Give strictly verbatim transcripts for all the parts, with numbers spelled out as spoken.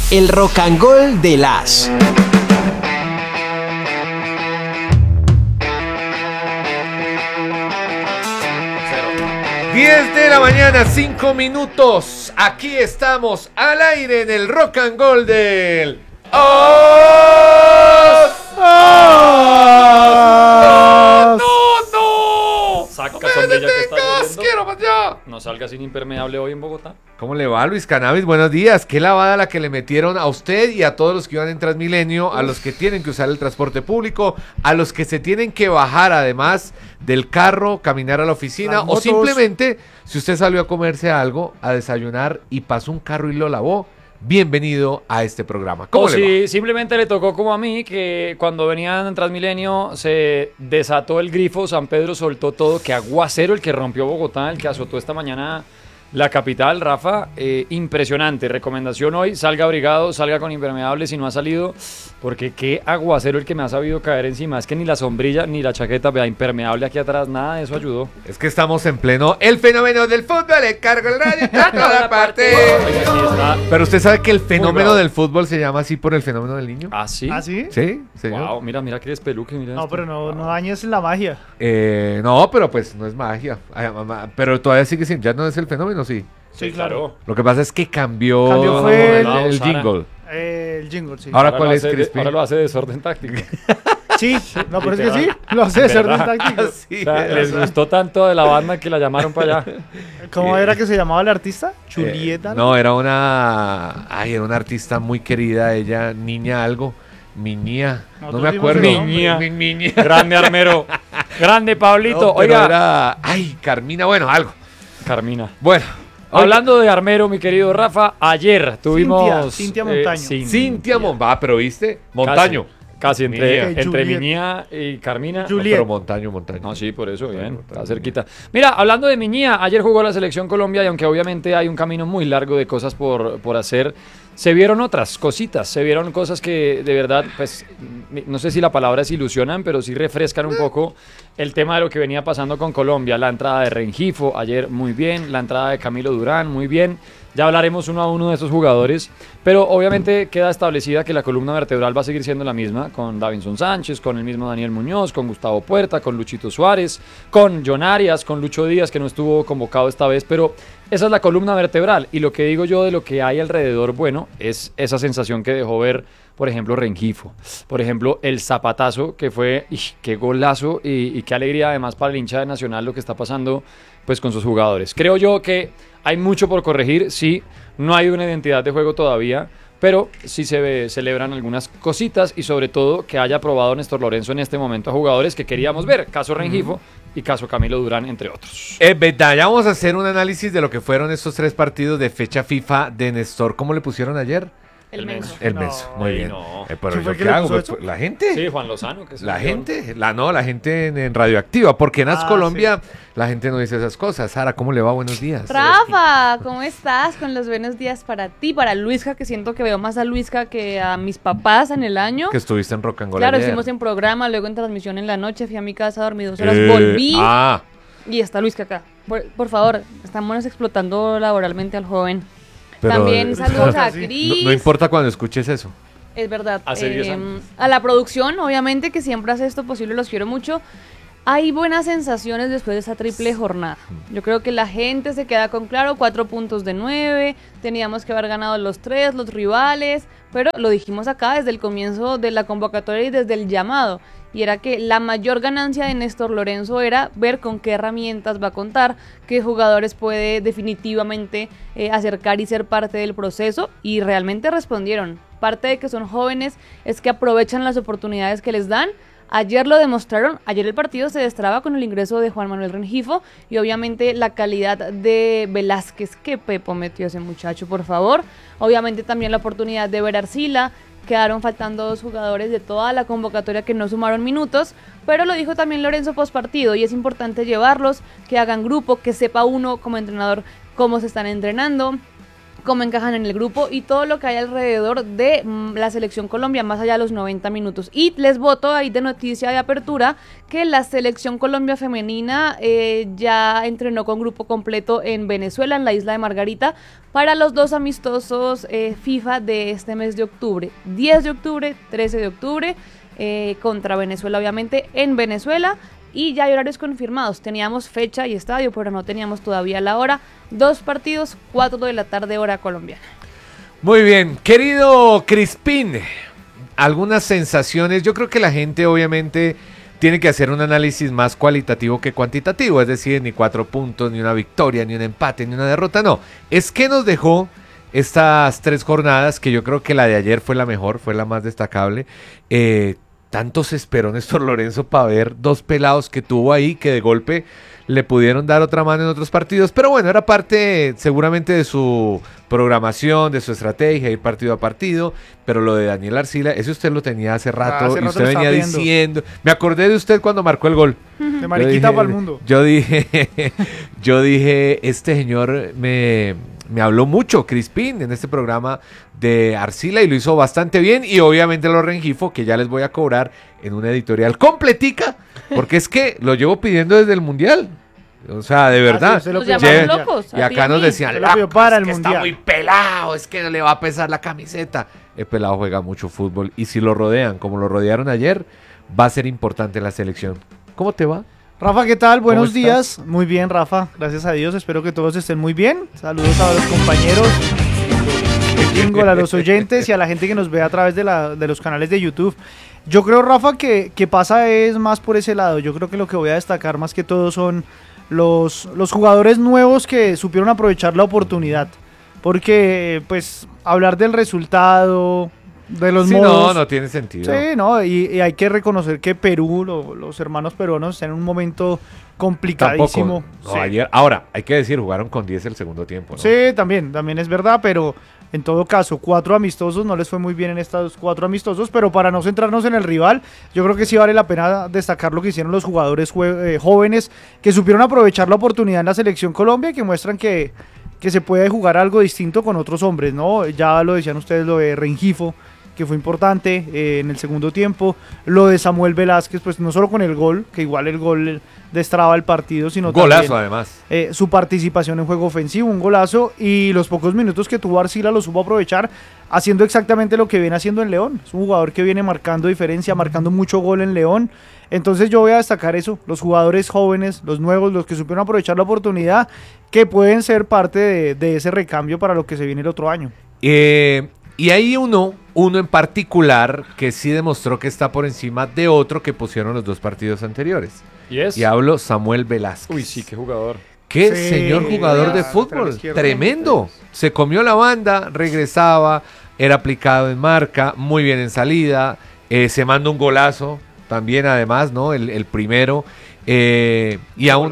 El Rock and Roll de las... diez de la mañana, cinco minutos. Aquí estamos al aire en el Rock and Roll del... ¡Oh! ¡Oh! ¡No, no! Saca ¡No me sombrilla que está detengas! lloviendo. ¡Quiero para allá! No salga sin impermeable hoy en Bogotá. ¿Cómo le va, Luis Cannabis? Buenos días. Qué lavada la que le metieron a usted y a todos los que iban en Transmilenio, a los que tienen que usar el transporte público, a los que se tienen que bajar además del carro, caminar a la oficina, o simplemente, si usted salió a comerse algo, a desayunar y pasó un carro y lo lavó, bienvenido a este programa. ¿Cómo o le si va? simplemente le tocó como a mí, que cuando venían en Transmilenio se desató el grifo, San Pedro soltó todo, que aguacero el que rompió Bogotá, el que azotó esta mañana la capital, Rafa, eh, impresionante. Recomendación hoy, salga abrigado, salga con impermeable si no ha salido, porque qué aguacero el que me ha sabido caer encima. Es que ni la sombrilla ni la chaqueta, vea, impermeable aquí atrás, nada de eso ayudó. Es que estamos en pleno el fenómeno del fútbol, le cargo el radio a toda parte. Oiga, sí está. Pero usted sabe que el fenómeno bravo. del fútbol se llama así por el fenómeno del niño. ¿Ah, sí? ¿Ah, sí? Sí, señor. Wow, mira, mira que despeluque, mira. No, esto. pero no, no dañes la magia. Eh, no, pero pues no es magia. Ay, mamá, pero todavía sigue siendo, ya no es el fenómeno, sí. Sí, claro. Lo que pasa es que cambió, Cambió fue el, el- el Sara. jingle. Eh, el jingle, sí. Ahora, lo ¿cuál es, hace de- Crispy? ahora lo hace de desorden táctico. Sí, no, pero es que sí, literal. lo hace de ser ¿Verdad? táctico. Sí, O sea, les o sea, gustó tanto de la banda que la llamaron para allá. ¿Cómo Eh, era que se llamaba la artista? eh, Julieta. no, era una. Ay, era una artista muy querida, ella, niña algo. Miñía. No Nosotros me dimos acuerdo. el nombre. Miñía. Mi- Miñía. Grande Armero. Grande Pablito. No, pero Oiga, era. Ay, Carmina, bueno, algo. Carmina. Bueno. Hablando de Armero, mi querido Rafa, ayer tuvimos... Cintia Montaño. Cin- Cintia Monba, pero viste, Montaño. Casi, casi entre, Miñía. entre Juliet. Miñía y Carmina. No, Juliet. pero Montaño, Montaño. No, sí, por eso, bien, Montaño, está cerquita. Mira, hablando de Miñía, ayer jugó la Selección Colombia y aunque obviamente hay un camino muy largo de cosas por, por hacer, se vieron otras cositas, se vieron cosas que de verdad, pues, no sé si la palabra es ilusionan, pero sí refrescan un poco el tema de lo que venía pasando con Colombia. La entrada de Rengifo ayer muy bien, la entrada de Camilo Durán muy bien. Ya hablaremos uno a uno de estos jugadores, pero obviamente queda establecida que la columna vertebral va a seguir siendo la misma, con Davinson Sánchez, con el mismo Daniel Muñoz, con Gustavo Puerta, con Luchito Suárez, con John Arias, con Lucho Díaz, que no estuvo convocado esta vez, pero esa es la columna vertebral. Y lo que digo yo de lo que hay alrededor, bueno, es esa sensación que dejó ver, por ejemplo, Rengifo. Por ejemplo, el zapatazo que fue, ¡ih, qué golazo! Y, y qué alegría además para el hincha de Nacional lo que está pasando pues con sus jugadores. Creo yo que hay mucho por corregir, sí, no hay una identidad de juego todavía, pero sí se ve, celebran algunas cositas y sobre todo que haya probado Néstor Lorenzo en este momento a jugadores que queríamos ver, caso Rengifo y caso Camilo Durán, entre otros. Es verdad, ya vamos a hacer un análisis de lo que fueron estos tres partidos de fecha FIFA de Néstor. ¿Cómo le pusieron ayer? El menso. El No. menso, muy Ay, bien. no. Eh, pero ¿Quién fue yo el que qué le hago, puso Pues, eso? la gente. Sí, Juan Lozano. Que es el La peor. gente, la no, la gente en, en Radioactiva, porque en As Ah, Colombia la gente no dice esas cosas. Sara, ¿cómo le va? Buenos días. Rafa, ¿cómo estás? Con los buenos días para ti, para Luisca, que siento que veo más a Luisca que a mis papás en el año. Que estuviste en Rock and Roll Claro, ayer. estuvimos en programa, luego en transmisión en la noche, fui a mi casa, dormí dos horas, Eh, volví Ah, y está Luisca acá. Por, por favor, estamos explotando laboralmente al joven. pero También eh, saludos a Sí. no, Cris. no importa cuando escuches eso. Es verdad. Hace diez eh, años. A la producción, obviamente, que siempre hace esto posible, los quiero mucho. Hay buenas sensaciones después de esa triple jornada. Yo creo que la gente se queda con claro, cuatro puntos de nueve, teníamos que haber ganado los tres, los rivales, pero lo dijimos acá desde el comienzo de la convocatoria y desde el llamado, y era que la mayor ganancia de Néstor Lorenzo era ver con qué herramientas va a contar, qué jugadores puede definitivamente eh, acercar y ser parte del proceso, y realmente respondieron. Parte de que son jóvenes es que aprovechan las oportunidades que les dan. Ayer lo demostraron, ayer el partido se destraba con el ingreso de Juan Manuel Rengifo y obviamente la calidad de Velázquez. Qué pepo metió ese muchacho, por favor. Obviamente también la oportunidad de ver Arcila. Quedaron faltando dos jugadores de toda la convocatoria que no sumaron minutos, pero lo dijo también Lorenzo post partido y es importante llevarlos, que hagan grupo, que sepa uno como entrenador cómo se están entrenando, cómo encajan en el grupo y todo lo que hay alrededor de mm, la selección Colombia, más allá de los noventa minutos. Y les voto ahí de noticia de apertura que la selección Colombia femenina eh, ya entrenó con grupo completo en Venezuela, en la isla de Margarita, para los dos amistosos eh, FIFA de este mes de octubre, diez de octubre, trece de octubre, eh, contra Venezuela obviamente, en Venezuela. Y ya hay horarios confirmados, teníamos fecha y estadio, pero no teníamos todavía la hora. Dos partidos, cuatro de la tarde, hora colombiana. Muy bien, querido Crispín, algunas sensaciones. Yo creo que la gente obviamente tiene que hacer un análisis más cualitativo que cuantitativo, es decir, ni cuatro puntos, ni una victoria, ni un empate, ni una derrota, no. Es que nos dejó estas tres jornadas, que yo creo que la de ayer fue la mejor, fue la más destacable. Eh, tanto se esperó Néstor Lorenzo para ver dos pelados que tuvo ahí, que de golpe le pudieron dar otra mano en otros partidos, pero bueno, era parte seguramente de su programación, de su estrategia, ir partido a partido, pero lo de Daniel Arcila, ese usted lo tenía hace rato, Ah, hace y rato usted lo venía estaba viendo. diciendo, me acordé de usted cuando marcó el gol. De Yo mariquita dije- para el mundo. Yo dije, yo dije, este señor me, me habló mucho, Crispín, en este programa de Arcila y lo hizo bastante bien y obviamente lo Rengifo, que ya les voy a cobrar en una editorial completica, porque es que lo llevo pidiendo desde el Mundial. O sea, de verdad. Ah, sí, usted lo Nos pidió. llamaron Lle- locos. Y a ti acá a nos mí. decían, Se lo pidió "Loco, para es el que está Mundial". muy pelado, es que no le va a pesar la camiseta. El pelado juega mucho fútbol y si lo rodean como lo rodearon ayer, va a ser importante en la selección. ¿Cómo te va? Rafa, ¿qué tal? Buenos ¿Cómo días. Muy bien, Rafa. Gracias a Dios. Espero que todos estén muy bien. Saludos a los compañeros, de Jingle, a los oyentes y a la gente que nos ve a través de, la, de los canales de YouTube. Yo creo, Rafa, que, que pasa es más por ese lado. Yo creo que lo que voy a destacar más que todo son los, los jugadores nuevos que supieron aprovechar la oportunidad. Porque, pues, hablar del resultado, de los Sí, modos... no, no tiene sentido. Sí, no, y, y hay que reconocer que Perú, lo- los hermanos peruanos, están en un momento complicadísimo. Tampoco. No, Sí. ayer, ahora, hay que decir, jugaron con diez el segundo tiempo, ¿no? Sí, también, también es verdad, pero en todo caso, cuatro amistosos, no les fue muy bien en estos cuatro amistosos, pero para no centrarnos en el rival, yo creo que sí vale la pena destacar lo que hicieron los jugadores jue- eh, jóvenes que supieron aprovechar la oportunidad en la selección Colombia y que muestran que, que se puede jugar algo distinto con otros hombres, ¿no? Ya lo decían ustedes, lo de Rengifo, que fue importante eh, en el segundo tiempo, lo de Samuel Velázquez, pues no solo con el gol, que igual el gol destraba el partido, sino Golazo, también además. eh, su participación en juego ofensivo, un golazo, y los pocos minutos que tuvo Arcila lo supo aprovechar, haciendo exactamente lo que viene haciendo en León. Es un jugador que viene marcando diferencia, marcando mucho gol en León. Entonces yo voy a destacar eso, los jugadores jóvenes, los nuevos, los que supieron aprovechar la oportunidad, que pueden ser parte de, de ese recambio para lo que se viene el otro año. Eh, y hay uno, uno en particular que sí demostró que está por encima de otro que pusieron los dos partidos anteriores. ¿Y es? Y hablo Samuel Velázquez. Uy, sí, qué jugador. Qué Sí, señor jugador de lateral fútbol. izquierdo. Tremendo. Se comió la banda, regresaba, era aplicado en marca, muy bien en salida, eh, se manda un golazo también además, ¿no? El, el primero. eh, y aún...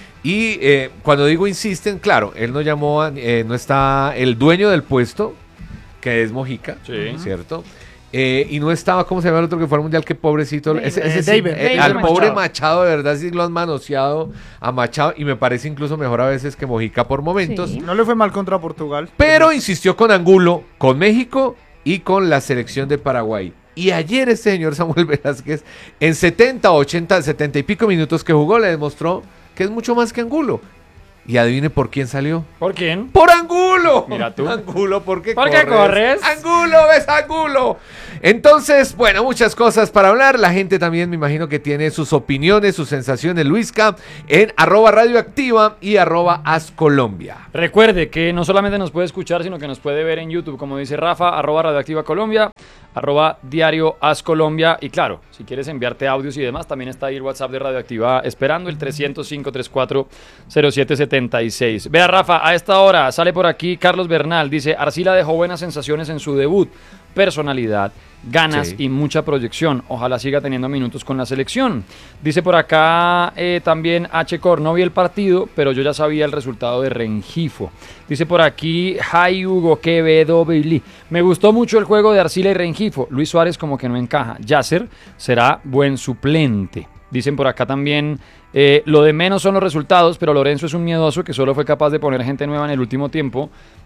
y eh, cuando digo insisten, claro, él no llamó, a- eh, no está el dueño del puesto, que es Mojica, Sí. ¿cierto? Eh, y no estaba, ¿cómo se llama el otro que fue al mundial? Qué pobrecito. David. Ese, Eh, ese sí, David, eh, David al Machado. pobre Machado, de verdad, sí lo han manoseado a Machado. Y me parece incluso mejor a veces que Mojica por momentos. Sí. No le fue mal contra Portugal. Pero insistió con Angulo, con México y con la selección de Paraguay. Y ayer este señor Samuel Velázquez, en setenta, ochenta, setenta y pico minutos que jugó, le demostró que es mucho más que Angulo. Y adivine por quién salió. ¿Por quién? ¡Por Angulo! Mira tú. Angulo, ¿por qué ¿Por qué corres? ¡Angulo, ves Angulo! Entonces, bueno, muchas cosas para hablar. La gente también me imagino que tiene sus opiniones, sus sensaciones, Luisca, en arroba radioactiva y arroba ascolombia. Recuerde que no solamente nos puede escuchar, sino que nos puede ver en YouTube, como dice Rafa, arroba Radioactiva Colombia, arroba Diario As Colombia. Y claro, si quieres enviarte audios y demás, también está ahí el WhatsApp de Radioactiva esperando el trescientos cinco treinta y cuatro cero siete setenta y seis. Vea, Rafa, a esta hora sale por aquí Carlos Bernal, dice, Arcila dejó buenas sensaciones en su debut, personalidad, ganas Sí. y mucha proyección. Ojalá siga teniendo minutos con la selección. Dice por acá eh, también H. Cor, no vi el partido, pero yo ya sabía el resultado de Rengifo. Dice por aquí Hi Hugo Quevedo Bailey. Me gustó mucho el juego de Arcila y Rengifo. Luis Suárez como que no encaja. Yasser será buen suplente. Dicen por acá también, eh, lo de menos son los resultados, pero Lorenzo es un miedoso que solo fue capaz de poner gente nueva en el último tiempo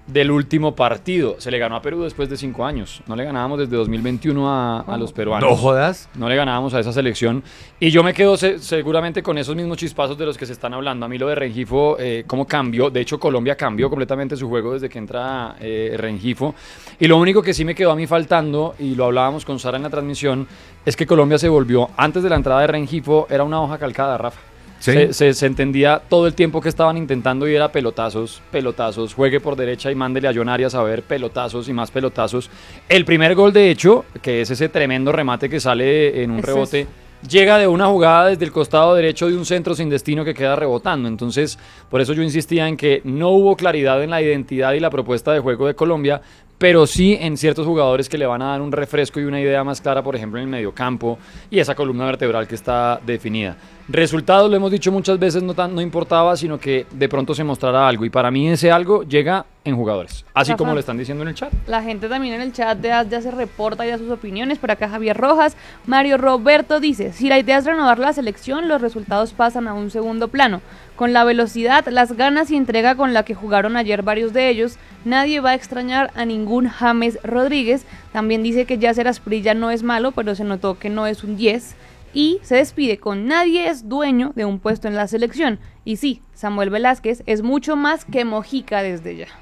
del último partido. Se le ganó a Perú después de cinco años. No le ganábamos desde dos mil veintiuno a, a los peruanos. No jodas. No le ganábamos a esa selección. Y yo me quedo se, seguramente con esos mismos chispazos de los que se están hablando. A mí lo de Rengifo, eh, cómo cambió. De hecho, Colombia cambió completamente su juego desde que entra eh, Rengifo. Y lo único que sí me quedó a mí faltando, y lo hablábamos con Sara en la transmisión, es que Colombia se volvió, antes de la entrada de Rengifo, era una hoja calcada, Rafa. ¿Sí? Se, se, se entendía todo el tiempo que estaban intentando y era pelotazos, pelotazos, juegue por derecha y mándele a John Arias a ver pelotazos y más pelotazos. El primer gol, de hecho, que es ese tremendo remate que sale en un Es rebote, eso. llega de una jugada desde el costado derecho de un centro sin destino que queda rebotando. Entonces, por eso yo insistía en que no hubo claridad en la identidad y la propuesta de juego de Colombia, pero sí en ciertos jugadores que le van a dar un refresco y una idea más clara, por ejemplo, en el mediocampo y esa columna vertebral que está definida. Resultados, lo hemos dicho muchas veces, no, tan, no importaba, sino que de pronto se mostrara algo. Y para mí ese algo llega en jugadores, así Rafa, como lo están diciendo en el chat. La gente también en el chat ya, ya se reporta ya sus opiniones. Por acá Javier Rojas. Mario Roberto dice, si la idea es renovar la selección, los resultados pasan a un segundo plano. Con la velocidad, las ganas y entrega con la que jugaron ayer varios de ellos, nadie va a extrañar a ningún James Rodríguez. También dice que Yasser Asprilla no es malo, pero se notó que no es un diez. Y se despide con nadie es dueño de un puesto en la selección. Y sí, Samuel Velázquez es mucho más que Mojica desde ya.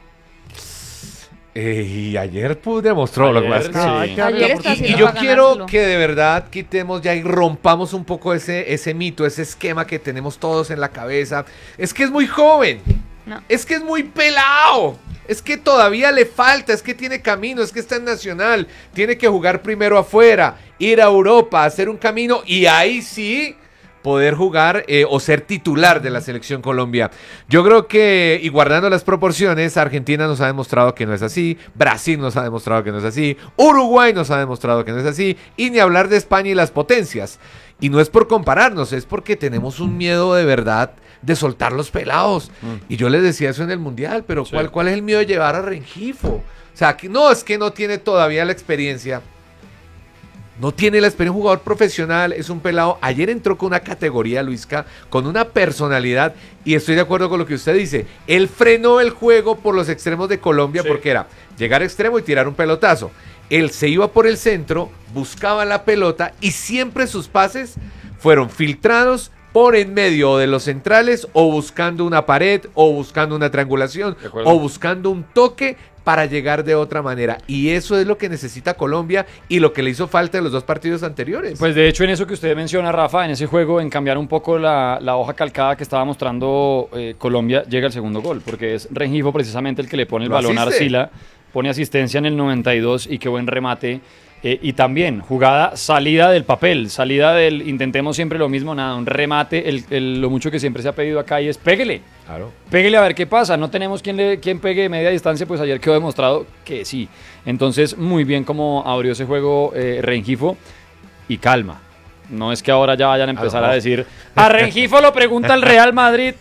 Eh, y ayer pues, demostró lo que Ayer, pasa. sí. hay que darle Ayer la está Y, oportunidad. y haciendo yo para quiero ganárselo. que de verdad quitemos ya y rompamos un poco ese, ese mito, ese esquema que tenemos todos en la cabeza. Es que es muy joven. No. Es que es muy pelado. Es que todavía le falta, es que tiene camino, es que está en Nacional. Tiene que jugar primero afuera, ir a Europa, hacer un camino y ahí sí poder jugar eh, o ser titular de la selección Colombia. Yo creo que, y guardando las proporciones, Argentina nos ha demostrado que no es así, Brasil nos ha demostrado que no es así, Uruguay nos ha demostrado que no es así, y ni hablar de España y las potencias. Y no es por compararnos, es porque tenemos un miedo de verdad de soltar los pelados. Mm. Y yo les decía eso en el Mundial, pero Sí. ¿cuál, ¿cuál es el miedo de llevar a Rengifo? O sea, que no, es que no tiene todavía la experiencia. No tiene la experiencia, un jugador profesional, es un pelado. Ayer entró con una categoría, Luisca, con una personalidad, y estoy de acuerdo con lo que usted dice. Él frenó el juego por los extremos de Colombia, Sí. porque era llegar extremo y tirar un pelotazo. Él se iba por el centro, buscaba la pelota, y siempre sus pases fueron filtrados por en medio de los centrales, o buscando una pared, o buscando una triangulación, De acuerdo. o buscando un toque para llegar de otra manera. Y eso es lo que necesita Colombia y lo que le hizo falta en los dos partidos anteriores. Pues de hecho en eso que usted menciona, Rafa, en ese juego, en cambiar un poco la, la hoja calcada que estaba mostrando eh, Colombia, llega el segundo gol, porque es Rengifo precisamente el que le pone el Lo balón a asiste. Arcila, pone asistencia en el noventa y dos y qué buen remate. Eh, y también jugada, salida del papel, salida del intentemos siempre lo mismo, nada, un remate, el, el- lo mucho que siempre se ha pedido acá y es péguele. Claro. Péguele a ver qué pasa. No tenemos quien, le, quien pegue de media distancia, pues ayer quedó demostrado que sí. Entonces, muy bien como abrió ese juego eh, Rengifo. Y calma. No es que ahora ya vayan a empezar Ah, no. a decir, a Rengifo lo pregunta el Real Madrid.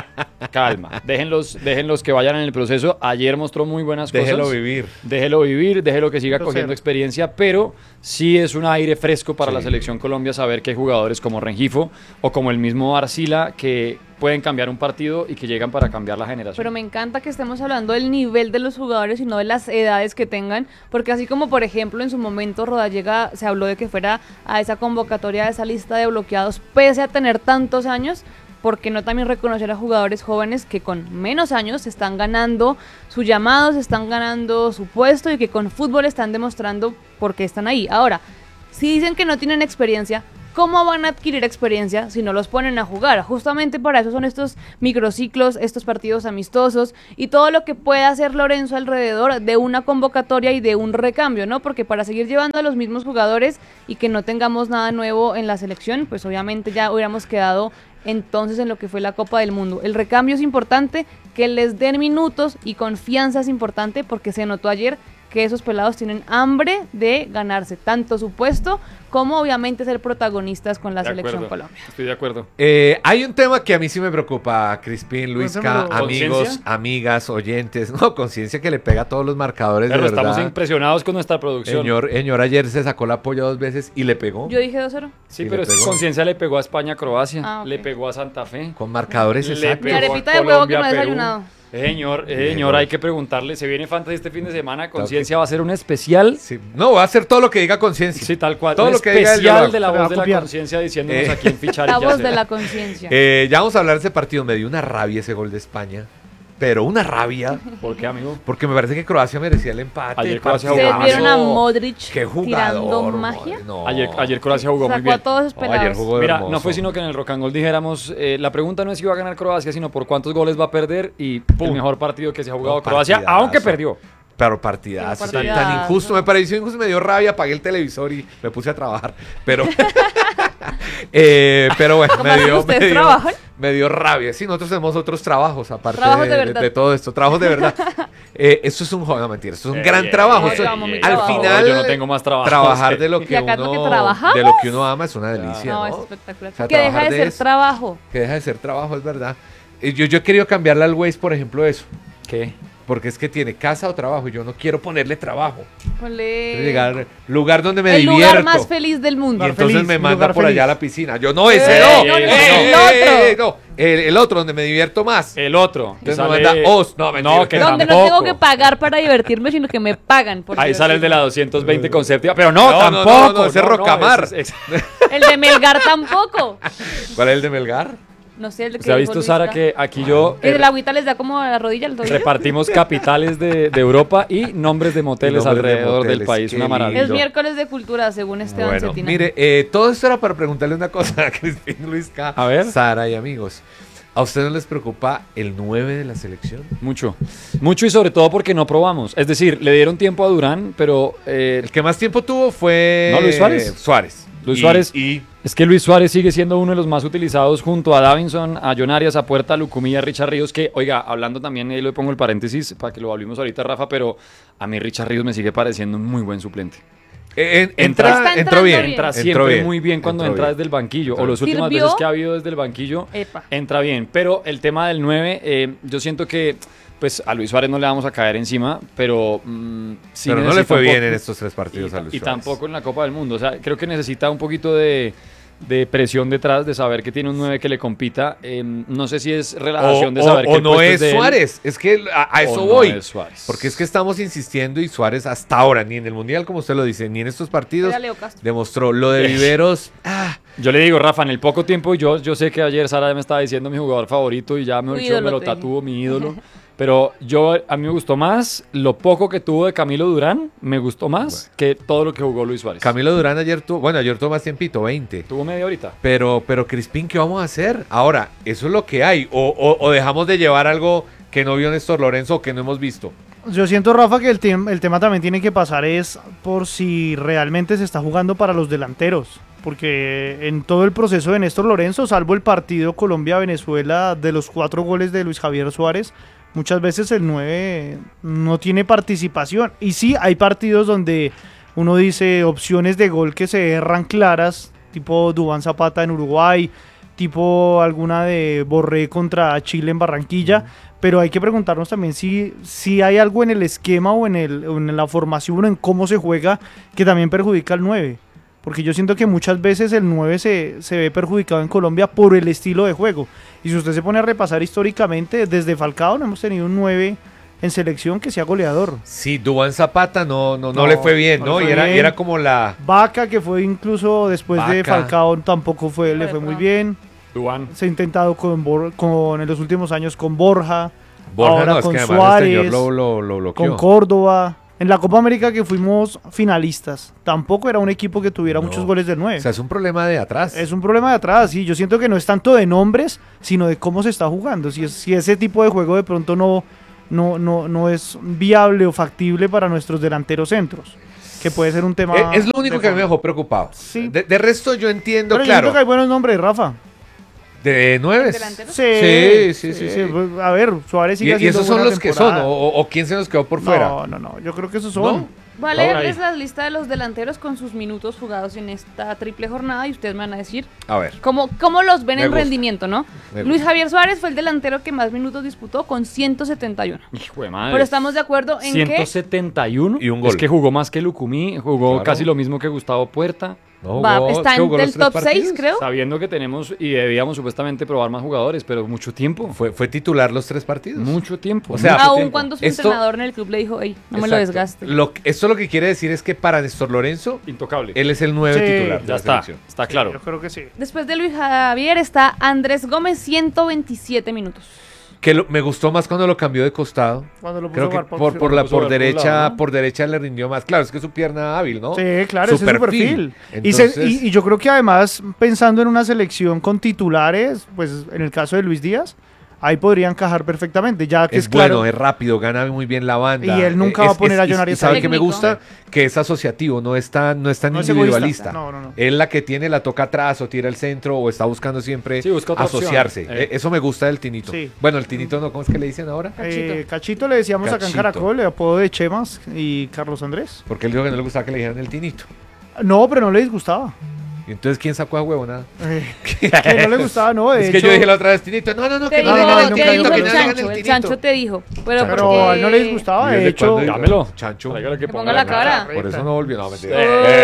Calma. Déjenlos, déjenlos que vayan en el proceso. Ayer mostró muy buenas Déjelo cosas. vivir. Déjelo vivir, déjelo que siga Pero cogiendo cero. experiencia, pero sí es un aire fresco para Sí. la selección Colombia saber que hay jugadores como Rengifo o como el mismo Arcila que pueden cambiar un partido y que llegan para cambiar la generación. Pero me encanta que estemos hablando del nivel de los jugadores y no de las edades que tengan, porque así como por ejemplo en su momento Rodallega se habló de que fuera a esa convocatoria, a esa lista de bloqueados, pese a tener tantos años, ¿por qué no también reconocer a jugadores jóvenes que con menos años están ganando su llamado, se están ganando su puesto y que con fútbol están demostrando por qué están ahí? Ahora, si dicen que no tienen experiencia, ¿cómo van a adquirir experiencia si no los ponen a jugar? Justamente para eso son estos microciclos, estos partidos amistosos y todo lo que pueda hacer Lorenzo alrededor de una convocatoria y de un recambio, ¿no? Porque para seguir llevando a los mismos jugadores y que no tengamos nada nuevo en la selección, pues obviamente ya hubiéramos quedado entonces en lo que fue la Copa del Mundo. El recambio es importante, que les den minutos y confianza es importante porque se notó ayer que esos pelados tienen hambre de ganarse tanto su puesto como obviamente ser protagonistas con la De selección acuerdo. Colombia. Estoy de acuerdo. Eh, hay un tema que a mí sí me preocupa, Crispín, Luisca, Cuéntamelo. amigos, ¿Conciencia? amigas, oyentes. No, conciencia que le pega a todos los marcadores, Pero de estamos verdad. impresionados con nuestra producción. Señor, señor ayer se sacó la polla dos veces y le pegó. Yo dije dos cero. Sí, Sí, pero le es que pegó. Conciencia le pegó a España, Croacia, Ah, ok. le pegó a Santa Fe. Con marcadores Le exactos. Mi Pegó a arepita de huevo que Colombia, no he Perú. desayunado. Eh, señor, eh, señor, hay que preguntarle, se viene Fantasy este fin de semana, Conciencia va a hacer un especial. Sí. No, va a hacer todo lo que diga Conciencia. Sí, tal cual. Todo un lo que diga él, yo lo especial hago. de la Se va voz a de la copiar. conciencia diciéndonos Eh. a quién fichar. y La qué voz hacer. de la conciencia. Eh, ya vamos a hablar de ese partido. Me dio una rabia ese gol de España. Pero una rabia. ¿Por qué, amigo? Porque me parece que Croacia merecía el empate. Ayer el Croacia partido. ¿Ustedes vieron a Jugazo. Modric Qué jugador. tirando madre, magia? no. Ayer, ayer Croacia jugó muy Sacó bien. a todos esos No, ayer pelados. jugó Mira, hermoso. no fue sino que en el Rock and Roll dijéramos, eh, la pregunta no es si va a ganar Croacia, sino por cuántos goles va a perder y el mejor partido que se ha jugado No, Croacia, partidazo. aunque perdió. Pero partidazo, Pero tan, partidazo. tan injusto. Me pareció injusto, me dio rabia, apagué el televisor y me puse a trabajar. Pero, eh, pero bueno, ¿Cómo me así? dio, ¿Ustedes me, dio, trabajan? me dio rabia. Sí, nosotros tenemos otros trabajos aparte Trabajos de, de de- verdad. de todo esto. Trabajos de verdad. Eh, esto es un juego, no mentira, esto es un Eh, gran eh, trabajo. eh, Esto- yo amo mi al trabajo. final, Yo no tengo más trabajo. trabajar de lo ¿Y que acá es lo que uno, trabajamos? de lo que uno ama es una delicia, No, ¿no? es espectacular. O sea, que deja trabajar de de ser eso. trabajo. Que deja de ser trabajo, es verdad. Eh, Yo, yo he querido cambiarle al Waze, por ejemplo, eso. ¿Qué? Porque es que tiene casa o trabajo. y Yo no quiero ponerle trabajo. Ponle Quiero llegar lugar donde me el divierto. lugar más feliz del Y mundo. Lugar entonces feliz, me un manda lugar por feliz. allá a la piscina. Yo no, ese Eh, no. no, no, Eh, el eh, otro. eh, eh, no. El, el otro donde me divierto más. El otro. Entonces sale- me manda Oz. No, mentira. No, que Donde no tampoco. tengo que pagar para divertirme, sino que me pagan por Ahí sale el de la divertirme. doscientos veinte con séptima, pero no, No, no, tampoco. no, no, ese es Rocamar. ese es- ese- El de Melgar tampoco. ¿Cuál es el de Melgar? No sé, el de que ¿Usted ha dijo visto, Luisca. Sara, que aquí yo Que eh, el agüita les da como a la rodilla, al tobillo. repartimos capitales de, de Europa y nombres de moteles nombres de alrededor moteles, del país? qué Una maravilla. Es miércoles de cultura, según Esteban Bueno, Cetina. mire, eh, todo esto era para preguntarle una cosa a Crispín Luisca, A ver. Sara y amigos. ¿A ustedes no les preocupa el nueve de la selección? Mucho. Mucho y sobre todo porque no probamos. Es decir, le dieron tiempo a Durán, pero eh, El que más tiempo tuvo fue... ¿No, Luis Suárez? Suárez. Luis Y- Suárez. Y es que Luis Suárez sigue siendo uno de los más utilizados junto a Davinson, a John Arias, a Puerta, a Lucumí, a Richard Ríos, que, oiga, hablando también, ahí le pongo el paréntesis para que lo hablemos ahorita, Rafa, pero a mí Richard Ríos me sigue pareciendo un muy buen suplente. eh, en- Entra- entra, Está entró entrando bien. bien. Entra entró siempre bien, muy bien cuando entró entra bien. desde el banquillo, Entró o los últimas ¿Sirvió? veces que ha habido desde el banquillo, Epa. entra bien. Pero el tema del nueve, eh, yo siento que pues a Luis Suárez no le vamos a caer encima, pero mm, sí Pero no le necesita fue un bien poco- en estos tres partidos y, a Luis y Suárez. tampoco en la Copa del Mundo. O sea, creo que necesita un poquito de, de presión detrás, de saber que tiene un nueve que le compita. Eh, no sé si es O, relajación de o- saber o que el no puesto es de él, Suárez. Es que a, a o eso no voy. es Suárez. Porque es que estamos insistiendo y Suárez hasta ahora, ni en el Mundial, como usted lo dice, ni en estos partidos, Era Leo Castro. demostró lo de Viveros. Ah, Yo le digo, Rafa, en el poco tiempo, yo, yo sé que ayer Sara me estaba diciendo mi jugador favorito y ya me, Tu me ídolo, lo te dije. tatúo, mi ídolo. Pero yo, a mí me gustó más lo poco que tuvo de Camilo Durán, me gustó más que todo lo que jugó Luis Suárez. Camilo Durán ayer tuvo, bueno, ayer tuvo más tiempito, veinte. Tuvo media horita. Pero, pero Crispín, ¿qué vamos a hacer? Ahora, eso es lo que hay. O, o- o dejamos de llevar algo que no vio Néstor Lorenzo o que no hemos visto. Yo siento, Rafa, que el, tem- el tema también tiene que pasar es por si realmente se está jugando para los delanteros. Porque en todo el proceso de Néstor Lorenzo, salvo el partido Colombia-Venezuela de los cuatro goles de Luis Javier Suárez, muchas veces el nueve no tiene participación. Y sí, hay partidos donde uno dice opciones de gol que se erran claras, tipo Duván Zapata en Uruguay, tipo alguna de Borré contra Chile en Barranquilla, pero hay que preguntarnos también si, si hay algo en el esquema o en, el, o en la formación o en cómo se juega que también perjudica al nueve. Porque yo siento que muchas veces el nueve se, se ve perjudicado en Colombia por el estilo de juego. Y si usted se pone a repasar históricamente, desde Falcao no hemos tenido un nueve en selección que sea goleador. Sí, Duván Zapata no, no, no, No, le fue bien, no ¿no? le Y fue era, y bien. era como la... Vaca, que fue incluso después de Vaca. Falcao, tampoco fue, le fue muy bien. Duván. Se ha intentado con, Bor- con en los últimos años con Borja, Borja, ahora no, es con que además Suárez, el señor lo, lo, lo bloqueó. con Córdoba. En la Copa América que fuimos finalistas, tampoco era un equipo que tuviera No. muchos goles de nueve. O sea, es un problema de atrás. Es un problema de atrás, sí. Yo siento que no es tanto de nombres, sino de cómo se está jugando. Si, es- si ese tipo de juego de pronto no, no, no, no es viable o factible para nuestros delanteros centros, que puede ser un tema... Eh, es lo único de que a mí me fondo. dejó preocupado. Sí. De, de resto yo entiendo, Pero yo claro. siento que hay buenos nombres, Rafa. De nueve. ¿Delanteros? Sí, Sí, sí, sí, sí. pues, A ver, Suárez Y, sigue y haciendo esos son buena los que son, temporada. o, o- o quién se nos quedó por fuera. No, no, no. Yo creo que esos son. ¿No? Voy a Ahora leerles ahí. la lista de los delanteros con sus minutos jugados en esta triple jornada y ustedes me van a decir A ver. cómo, cómo los ven Me en gusta. rendimiento, ¿no? Me Luis gusta. Javier Suárez fue el delantero que más minutos disputó con ciento setenta y uno. Hijo de madre. Pero estamos de acuerdo en ciento setenta y uno. Y un gol. Es que jugó más que Lucumí, jugó Claro. casi lo mismo que Gustavo Puerta. No Va, jugó- está ¿qué jugó en los el tres top seis, partidos? creo. Sabiendo que tenemos y debíamos supuestamente probar más jugadores, pero mucho tiempo. Fue, fue titular los tres partidos. Mucho tiempo. O sea, mucho Aun tiempo. cuando su Esto- entrenador en el club le dijo, hey, no me lo Exacto. desgaste. Lo, que- esto lo que quiere decir es que para Néstor Lorenzo, Intocable. él es el nueve Sí. titular de ya la está, selección. está claro. Yo creo que sí. Después de Luis Javier está Andrés Gómez, ciento veintisiete minutos. Que lo- me gustó más cuando lo cambió de costado. Cuando lo puso Creo a que jugar por, por la puso a por jugar por un derecha, lado, ¿no? por derecha le rindió más. Claro, es que es su pierna hábil, ¿no? Sí, claro, ese es su perfil. Y, se- Entonces, y- y yo creo que además, pensando en una selección con titulares, pues en el caso de Luis Díaz, ahí podría encajar perfectamente, ya que es, es bueno, claro. es rápido, gana muy bien la banda. Y él nunca Es- va a poner es- a y- John y Arias ¿sabe ahí. que me Técnico. gusta? Que es asociativo, no es tan, no es tan No es individualista. egoísta. No, no, no. Es la que tiene, la toca atrás o tira el centro o está buscando siempre Sí, busca otra asociarse. opción. Eh. Eh, Eso me gusta del Tinito. Sí. Bueno, el Tinito no, ¿cómo es que le dicen ahora? Cachito. Eh, Cachito le decíamos acá en Cachito. Caracol, el apodo de Chemas y Carlos Andrés. Porque él dijo que no le gustaba que le dijeran el Tinito. No, pero no le disgustaba. Y entonces, ¿quién sacó a huevonada? Eh, que no le gustaba, no, de Es que hecho, yo dije la otra vez Tinito. No, no, no, Te que no dijo, le digan el nunca te Tinito, dijo que el no le digan chancho, el Tinito. chancho te dijo. Pero, Chancho. pero porque- a él no le disgustaba, ¿Y de desde hecho. cuándo? Dámelo. Chancho. Tráigale que Que ponga ponga la cara. Por eso no volvió. No, mentira.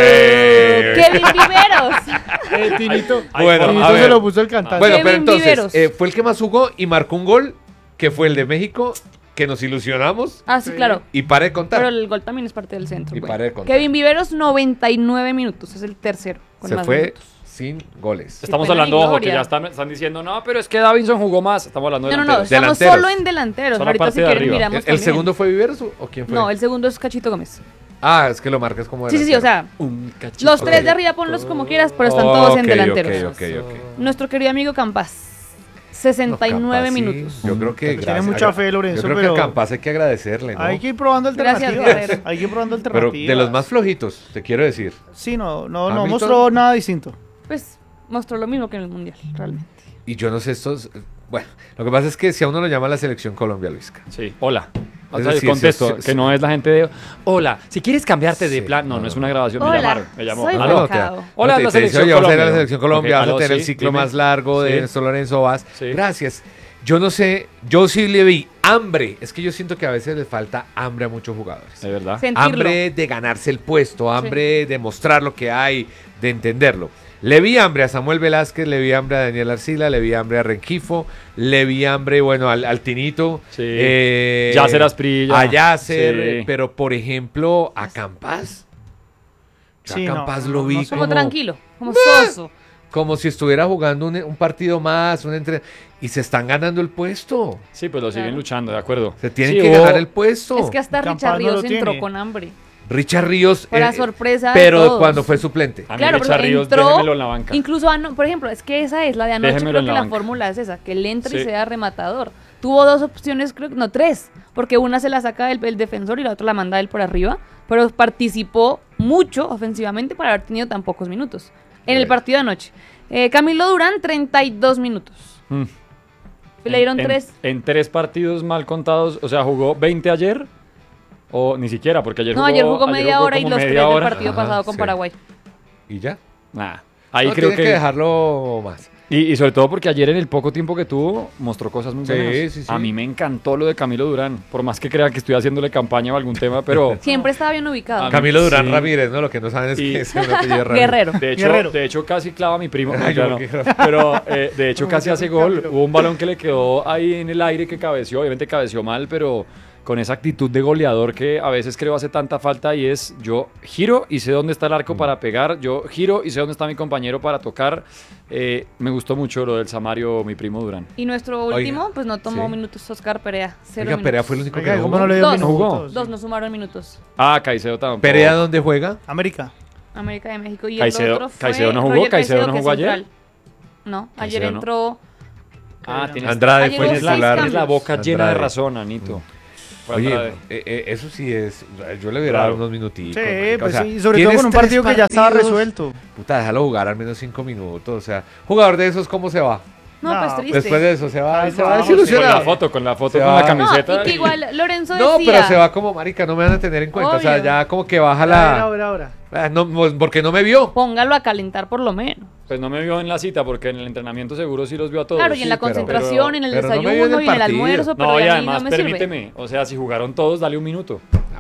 Eh, Eh. Kevin Viveros. Eh, Tinito, Bueno, Tinito a se ver. lo puso el cantante. Bueno, pero Kevin entonces, Viveros. eh, fue el que más jugó y marcó un gol, que fue el de México, que nos ilusionamos Ah, sí, Sí. claro. y paré de contar. Pero el gol también es parte del centro. Y bueno. paré de contar. Kevin Viveros, noventa y nueve minutos. Es el tercero. Con Se más fue minutos. sin goles. Estamos pena hablando, ni ojo, que gloria. ya están, están diciendo, no, pero es que Davinson jugó más. Estamos hablando de No, no, no. delanteros. Estamos Delanteros. solo en delanteros. Solo Ahorita parte si de quieren arriba. miramos ¿El, el también. segundo fue Viveros o o quién fue? No, el segundo es Cachito Gómez. Ah, es que lo marcas como Sí, sí, sí. O sea, Un cachito. los tres Ok. de arriba ponlos como quieras, pero están todos en Ok, delanteros. ok, ok, ok. Nuestro querido amigo Campas. sesenta y nueve No, Campas, sí. minutos. Yo creo que Tiene gracias- mucha fe, Lorenzo, Yo creo pero- que a Campas hay que agradecerle, ¿no? Hay que ir probando Gracias, alternativas. Guerrero. Hay que ir probando Pero alternativas. de los más flojitos, te quiero decir. Sí, no, no, no Hamilton. mostró nada distinto. Pues mostró lo mismo que en el Mundial, realmente. Y yo no sé estos... Bueno, lo que pasa es que si a uno lo llama la selección Colombia, Luisca. Sí, hola. O Es sea, decir, contesto, sí, sí, que sí. no es la gente de, hola, si quieres cambiarte de Sí, plan, no, no, no es no. una grabación, me Hola, llamaron, me llamó. soy Aló. Juan. Pecado. Hola, te, la te dice, selección oye, vas a ir a la Colombia. selección Colombia, Ok, vas a aló, tener el sí, ciclo dime. más largo de Sí. Néstor Lorenzo, vas. Sí. Gracias. Yo no sé, yo sí le vi hambre. Es que yo siento que a veces les falta hambre a muchos jugadores. De verdad. Sentirlo. Hambre de ganarse el puesto, hambre de mostrar lo que hay, de entenderlo. Le vi hambre a Samuel Velázquez, le vi hambre a Daniel Arcila, le vi hambre a Renquifo, le vi hambre, bueno, al, al Tinito. Sí. eh, Yasser Asprilla. A Yasser, Sí. pero por ejemplo, a Campas. Yo Sí, a no, Campas no, lo no vi sé. Como como, tranquilo, como soso. como si estuviera jugando un, un partido más, un entre... y se están ganando el puesto. Sí, pues lo siguen Claro. luchando, de acuerdo. Se tienen Sí, que hubo- ganar el puesto. Es que hasta Campas Richard no lo Ríos entró tiene. con hambre. Richard Ríos, Para eh, sorpresa de pero todos. cuando fue suplente. A mí Claro, Richard pero Ríos, entró, déjemelo en la banca. incluso, ano- por ejemplo, es que esa es la de anoche, Déjemelo creo en que la la banca. fórmula es esa, que él entre y Sí. sea rematador. Tuvo dos opciones, creo, no, tres, porque una se la saca el, el defensor y la otra la manda él por arriba, pero participó mucho ofensivamente para haber tenido tan pocos minutos en el Ok. partido de anoche. Eh, Camilo Durán, treinta y dos minutos. Mm. Le dieron en, tres. En, en tres partidos mal contados, o sea, jugó veinte ayer, o ni siquiera, porque ayer No, jugó... ayer jugó media jugó hora y como los media tres del hora. partido Ajá, pasado con sí. Paraguay. Y ya. Nah, ahí No, creo tienen que... que dejarlo más. Y, y sobre todo porque ayer en el poco tiempo que tuvo, mostró cosas muy Sí, buenas. sí, sí. A mí me encantó lo de Camilo Durán, por más que crea que estoy haciéndole campaña o algún tema, pero... Siempre estaba bien ubicado. A mí- Camilo Durán Sí. Ramírez, ¿no? Lo que no saben es Y- que es un apellido Ramírez. Guerrero. De hecho, Guerrero. de hecho, casi clava a mi primo. No, Ay, ya yo no. qué gra- Pero eh, de hecho casi hace gol. Hubo un balón que le quedó ahí en el aire que cabeció. Obviamente cabeció mal, pero con esa actitud de goleador que a veces creo hace tanta falta y es yo giro y sé dónde está el arco para pegar, yo giro y sé dónde está mi compañero para tocar. Eh, me gustó mucho lo del Samario, mi primo Durán. Y nuestro Oiga, último, pues no tomó sí. minutos Oscar Perea. Cero Oiga, minutos. Perea fue el único Oiga, que no ¿cómo jugó. no le dio Dos. minutos? ¿Jugó? Dos no sumaron minutos. Ah, Caicedo tampoco. ¿Perea dónde juega? América. América de México. Y Caicedo- el otro fue Caicedo no jugó, Roger Caicedo no que es jugó ayer. central. No, ayer Caicedo no. entró. Ah, tienes, Andrade Ayer fue hubo tienes la, seis titular. tienes la boca llena de Andrade. razón, Anito. Fue Oye, Andrade. eh, eh, eso sí es. Yo le hubiera Claro. dado unos minutitos. Sí, marica. pues O sea, sí, sobre todo tienes con un tres partido que ya estaba partidos, resuelto. Puta, déjalo jugar al menos cinco minutos. O sea, jugador de esos, ¿cómo se va? No, No, pues triste. Después de eso, se va, Ay, se va vamos, Con la desilusionado. foto, con la foto, Se con va. la No, camiseta. y que y- igual Lorenzo No, decía. pero se va como, marica, no me van a tener en cuenta. O sea, Obvio. ya como que baja Ahora, la. ahora, ahora. Ah, no, pues, porque no me vio. Póngalo a calentar por lo menos. Pues no me vio en la cita porque en el entrenamiento seguro sí los vio a todos. Claro, y en sí, la pero- concentración, pero- en el pero no me desayuno vio en el y en el partido. almuerzo, pero No, de y a mí además, no me sirve. permíteme, o sea, si jugaron todos, dale un minuto.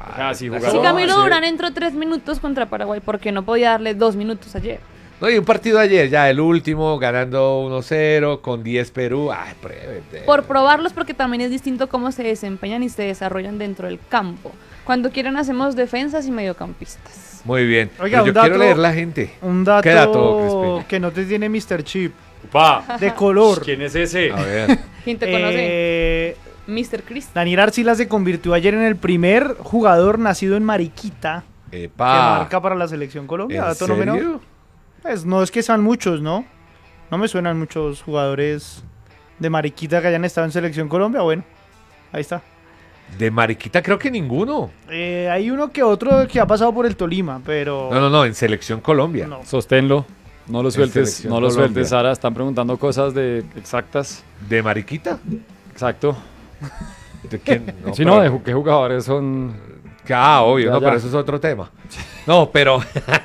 Ah, sí, una jugaron. Si Camilo sí. Durán entró tres minutos contra Paraguay, ¿por qué no podía darle dos minutos ayer? No, y un partido ayer, ya el último, ganando uno cero, con diez Perú. Ay, pruébete. Por probarlos, porque también es distinto cómo se desempeñan y se desarrollan dentro del campo. Cuando quieran hacemos defensas y mediocampistas. Muy bien. Oiga, Pero yo un dato- quiero leer la gente. Un dato, ¿Qué dato, Crispin? que no te tiene mister Chip, Pa. de color. ¿Quién es ese? A ver. ¿Quién te conoce? Eh, mister Chris. Daniel Arcila se convirtió ayer en el primer jugador nacido en Mariquita que Epa. marca para la selección Colombia. ¿En Dato no menor. serio? Pues no es que sean muchos, ¿no? No me suenan muchos jugadores de Mariquita que hayan estado en selección Colombia. Bueno, ahí está. De Mariquita creo que ninguno. Eh, hay uno que otro que ha pasado por el Tolima, pero... No, no, no, en Selección Colombia. No. Sosténlo. No lo sueltes, selección no lo Colombia. sueltes, Sara. Están preguntando cosas de exactas. ¿De Mariquita? Exacto. ¿De quién? No, Si pero- no, de ju- qué jugadores son. Ah, obvio, Ya, no, ya. pero eso es otro tema. No, pero...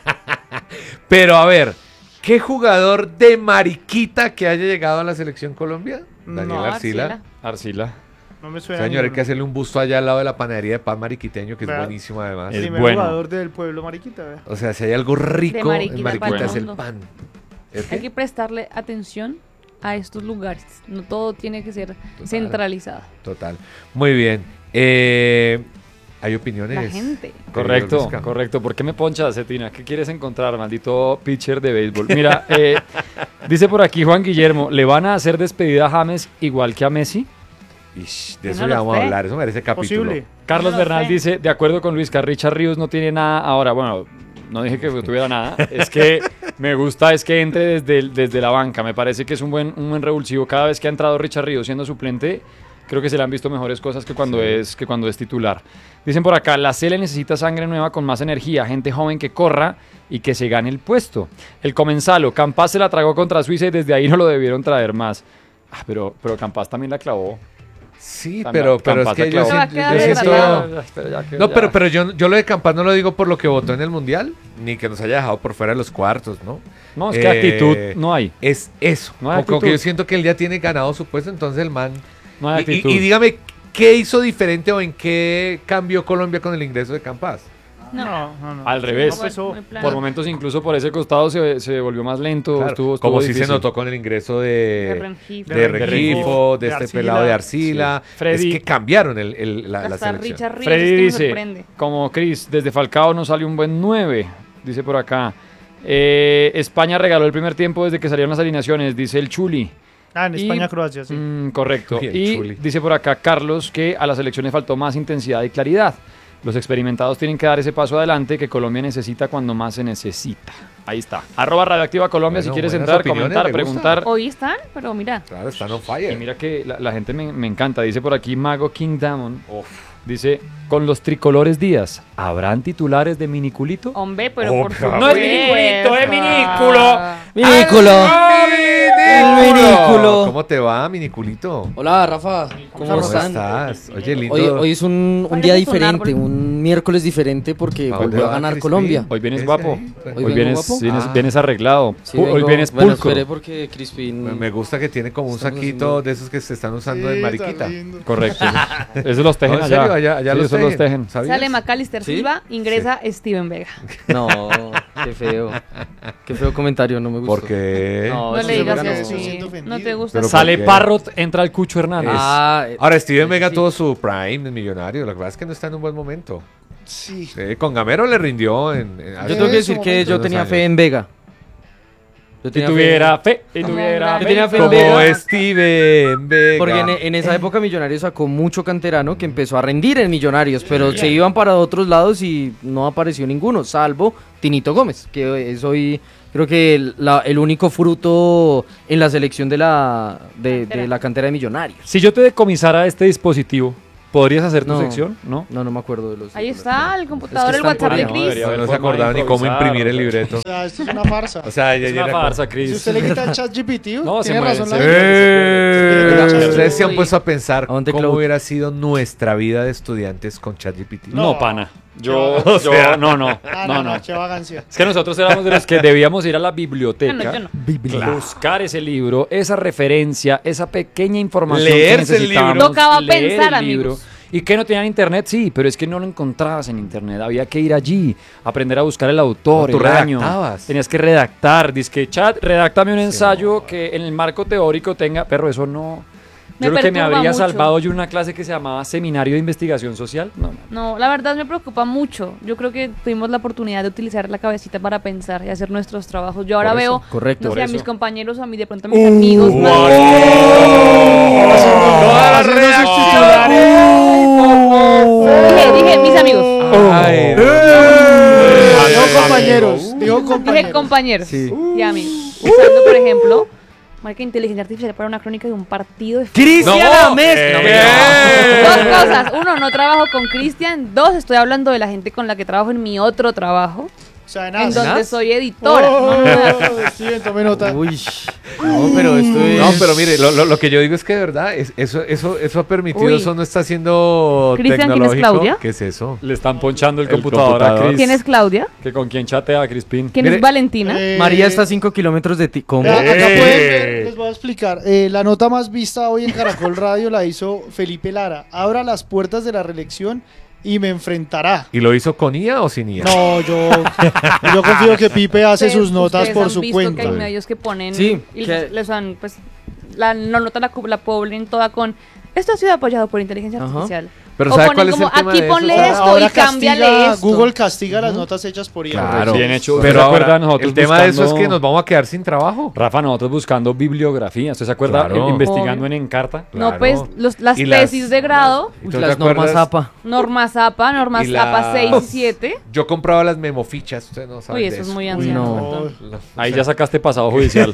pero a ver, ¿qué jugador de Mariquita que haya llegado a la Selección Colombia? Daniel No, Arcila. Arcila. Arcila. No me suena. Señor, hay ninguno. que hacerle un busto allá al lado de la panadería de pan mariquiteño, que es Vea. buenísimo además. Es Primer bueno. jugador del pueblo Mariquita, vea. O sea, si hay algo rico en Mariquita Mariquita para el es el mundo. pan. ¿El qué? Hay que prestarle atención a estos lugares. No todo tiene que ser centralizado. Total. Muy bien. Eh, ¿Hay opiniones? La gente. Correcto, Oscar? correcto. ¿Por qué me ponchas, Cetina? ¿Qué quieres encontrar, maldito pitcher de béisbol? Mira, eh, dice por aquí Juan Guillermo, ¿le van a hacer despedida a James igual que a Messi? Ish, de Yo eso no ya lo vamos a sé. hablar. Eso merece capítulo. Posible. Carlos No lo Bernal sé. dice, de acuerdo con Luis, que Richard Ríos no tiene nada ahora. Bueno, no dije que tuviera nada. Es que me gusta es que entre desde, el- desde la banca. Me parece que es un buen, un buen revulsivo. Cada vez que ha entrado Richard Ríos siendo suplente, creo que se le han visto mejores cosas que cuando, es, que cuando es titular. Dicen por acá, la Cele necesita sangre nueva con más energía, gente joven que corra y que se gane el puesto. El Comensalo, Campas se la tragó contra Suiza y desde ahí no lo debieron traer más. Ah, pero, pero Campas también la clavó. Sí, Campas- pero, pero es Campas que la yo, clavó. Se va a siento- quedar yo siento... desgastado. Ay, pero ya que- No, ya. pero, pero yo, yo lo de Campas no lo digo por lo que votó en el Mundial, ni que nos haya dejado por fuera de los cuartos, ¿no? No, es que Eh, actitud no hay. Es eso. No hay como, como que actitud. yo siento que él ya tiene ganado su puesto, entonces el man... No hay Y- y, actitud. y dígame, ¿qué hizo diferente o en qué cambió Colombia con el ingreso de Campas? No. No, no, no. Al revés. No pasó. Muy plano. Por momentos, incluso por ese costado, se, se volvió más lento. Claro, estuvo, estuvo como si se difícil. notó con el ingreso De de, Rengifo. de de Regifo, Rengifo, de de este Arcila. pelado de Arcila. Sí. Freddy- Es que cambiaron el, el- la, la Hasta selección. Richard Ríos, Freddy es que me dice, sorprende. como Chris, desde Falcao no salió un buen nueve, dice por acá. Eh, España regaló el primer tiempo desde que salieron las alineaciones, dice el Chuli. Ah, en Y- España-Croacia, sí. Mm, correcto. Bien, Y Chuli. dice por acá Carlos que a la selección le faltó más intensidad y claridad. Los experimentados tienen que dar ese paso adelante que Colombia necesita cuando más se necesita. Ahí está. Arroba Radioactiva Colombia Bueno, si quieres buenas entrar, opiniones, comentar, me gusta. preguntar. Hoy están, pero mira. Claro, están on fire. Y mira que la, la gente me, me encanta. Dice por aquí Mago King Diamond. Uf. Dice, con los tricolores Díaz, ¿habrán titulares de miniculito? Hombre, pero Oh, por cabrón. supuesto. No es miniculito, es minículo. Minículo. ¡Ah, El minículo. ¿Cómo te va, miniculito? Hola, Rafa. ¿Cómo ¿Cómo están? estás? Oye, lindo. Hoy, hoy es un, un Parece día un diferente, árbol. un miércoles diferente porque ¿A dónde volvió a va, ganar Crispín? Colombia. Hoy vienes Ese guapo. ahí. Hoy Hoy vengo vienes, guapo. vienes, Ah. vienes arreglado. Sí, Pu- hoy vengo- vienes bueno, pulcro. esperé porque Crispin... Me, me gusta que tiene como un Estamos saquito haciendo- de esos que se están usando en Sí, Mariquita. está lindo. Correcto. Esos los tejen No, en allá. serio, allá, allá Sí, los, esos los tejen. ¿Sabías? Sale Macalister ¿Sí? Silva, ingresa Steven Vega. No, qué feo. Qué feo comentario, no me gustó. ¿Por qué? No, No eso le se digas me ganó. Estoy así. siendo ofendido. No te gusta. Pero Sale ¿por qué? Parrot, entra el Cucho Hernández. Ah, eh, Ahora, Steven Vega sí. tuvo su prime en Millonario. Lo que pasa es que no está en un buen momento. Sí. Sí, con Gamero le rindió en... en- Yo hace- tengo que Eso, decir que yo unos tenía años. fe en Vega. Yo Si tenía fe- tuviera fe, si Como tuviera un Yo tenía fe en Como Vega. Steven Vega. Porque en, en esa época Millonarios sacó mucho canterano que empezó a rendir en Millonarios, pero se iban para otros lados y no apareció ninguno, salvo Tinito Gómez, que es hoy creo que el, la- el único fruto en la selección de la, de, Cantera. de la cantera de Millonarios. Si yo te decomisara este dispositivo, ¿podrías hacer tu No. sección? ¿No? No, no me acuerdo de los... Ahí está el computador, Es que el están WhatsApp por de ahí, no, Chris. debería No, haber no se forma de acordaban ni cómo improvisar, imprimir el o sea. libreto. O sea, esto es una farsa. O sea, ya Es una era farsa, como- Chris. Si usted le quita el chat G P T, No, se tiene muere, razón se la muere. ¡Eh! gente. ¿Ustedes se han Uy. puesto a pensar ¿A dónde, cómo Claude? hubiera sido nuestra vida de estudiantes con ChatGPT? No, No. pana. Yo, O yo, sea. no, no, Ah, no, no. qué vagancia. Es que nosotros éramos de los que debíamos ir a la Yo biblioteca, no, yo no. buscar ese libro, esa referencia, esa pequeña información que Leerse el necesitábamos, libro. Tocaba leer pensar, el libro amigos. ¿Y qué no tenían internet? Sí, pero es que no lo encontrabas en internet. Había que ir allí, aprender a buscar el autor, No, tú el año. redactabas. Tenías que redactar. Dizque chat, redáctame un ensayo que en el marco teórico tenga. Perro, eso no. Me Yo creo que me perturba habría mucho. salvado yo una clase que se llamaba Seminario de Investigación Social. No, no. No, la verdad me preocupa mucho. Yo creo que tuvimos la oportunidad de utilizar la cabecita para pensar y hacer nuestros trabajos. Yo ahora Por eso, veo, correcto. no por sé, a eso. mis compañeros o a mí, de pronto a mis amigos. Wow. más- Todas las Dije, dije, mis amigos. Ay, Dijo compañeros, dijo Dije compañeros. compañeros Sí. y amigos. Usando, por ejemplo, marca inteligencia artificial para una crónica de un partido de fútbol. ¡Cristian No, Ames! eh, No, eh. Dos cosas. Uno, no trabajo con Cristian. Dos, estoy hablando de la gente con la que trabajo en mi otro trabajo, O sea, en nada. donde ¿Nas? soy editora. Oh, No, no, no. Steven, tome nota. Uy, no, pero esto es... No, pero mire, lo, lo, lo que yo digo es que de verdad, es, eso, eso, eso ha permitido, Uy. eso no está siendo Cristian, ¿quién es tecnológico. Claudia? ¿Qué es eso? Le están ponchando el, El computador, computador. a Cris. ¿Quién es Claudia? Que con quién chatea Crispín. ¿Quién Mire, es Valentina? Eh, María está a cinco kilómetros de ti. ¿Cómo? Vea, acá ¡Eh! pueden ver, les voy a explicar. Eh, la nota más vista hoy en Caracol Radio la hizo Felipe Lara. Abra las puertas de la reelección y me enfrentará. ¿Y lo hizo con I A o sin I A? No, yo, yo confío que Pipe hace Ustedes- sus notas ustedes por han su visto cuenta. que hay medios que ponen Sí, y que- les, les han, pues, la, la nota la, cu- la poblen toda con esto ha sido apoyado por inteligencia Ajá. artificial. Pero O ¿sabe ponen cuál es el como, tema aquí de eso? ponle O sea, esto Ahora y cámbiale castiga, esto. Google castiga las notas hechas por I A. Claro. Bien hecho. Pero ¿Se ahora, acuerda nosotros el tema de eso es buscando- que nos vamos a quedar sin trabajo. Rafa, nosotros buscando bibliografía. ¿Usted se acuerda? Claro. Eh, investigando Obvio. en Encarta. Claro. No, pues los, las Y las- tesis de grado, ¿Y Uy, tú te las normas acuerdas? APA. normas APA, normas Y APA las- seis y siete. Yo compraba las memofichas, usted no sabe Uy, de eso es eso. muy Uy, anciano. no. perdón. No, o Ahí sea, ya sacaste pasado judicial.